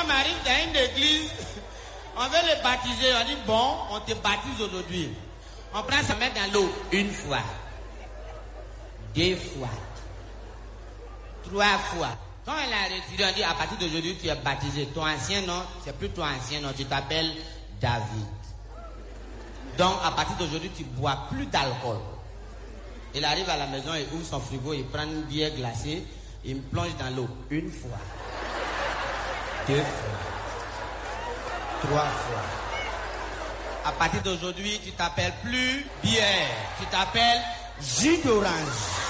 femme arrive dans une église, on veut le baptiser, on dit bon, on te baptise aujourd'hui. On prend sa main dans l'eau une fois, 2 fois, 3 fois. Quand elle a retiré, on dit à partir d'aujourd'hui tu es baptisé. Ton ancien nom, c'est plus ton ancien nom, tu t'appelles David. Donc à partir d'aujourd'hui tu bois plus d'alcool. Il arrive à la maison, il ouvre son frigo, il prend une bière glacée, il me plonge dans l'eau une fois, 2 fois, 3 fois. À partir d'aujourd'hui, tu t'appelles plus bière, tu t'appelles jus d'orange.